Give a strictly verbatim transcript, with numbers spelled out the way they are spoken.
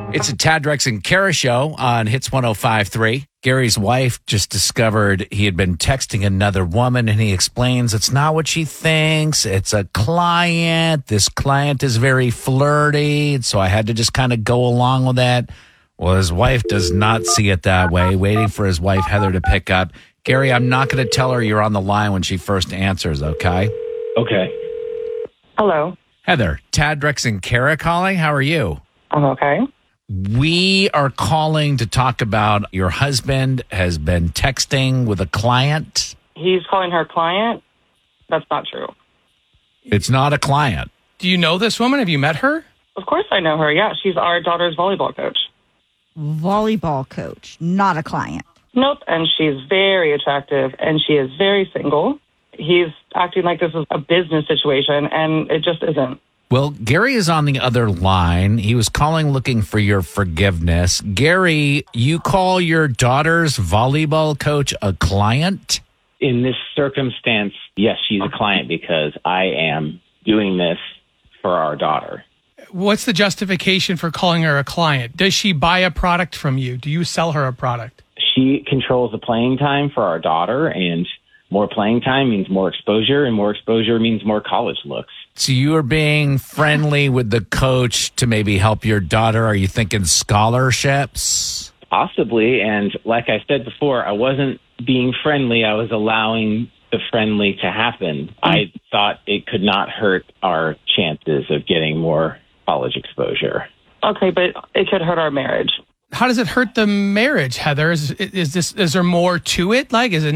It's a Tad, Rex, and Kara show on Hits one oh five point three. Gary's wife just discovered he had been texting another woman, and he explains it's not what she thinks. It's a client. This client is very flirty, so I had to just kind of go along with that. Well, his wife does not see it that way, waiting for his wife, Heather, to pick up. Gary, I'm not going to tell her you're on the line when she first answers, okay? Okay. Hello. Heather, Tad, Rex, and Kara calling. How are you? I'm okay. We are calling to talk about your husband has been texting with a client. He's calling her client? That's not true. It's not a client. Do you know this woman? Have you met her? Of course I know her. Yeah, she's our daughter's volleyball coach. Volleyball coach, not a client. Nope, and she's very attractive, and she is very single. He's acting like this is a business situation, and it just isn't. Well, Gary is on the other line. He was calling looking for your forgiveness. Gary, you call your daughter's volleyball coach a client? In this circumstance, yes, she's a client because I am doing this for our daughter. What's the justification for calling her a client? Does she buy a product from you? Do you sell her a product? She controls the playing time for our daughter, and more playing time means more exposure, and more exposure means more college looks. So you are being friendly with the coach to maybe help your daughter. Are you thinking scholarships? Possibly, and like I said before, I wasn't being friendly. I was allowing the friendly to happen. I thought it could not hurt our chances of getting more college exposure. Okay, but it could hurt our marriage. How does it hurt the marriage, Heather? Is, is this is there more to it? Like, is it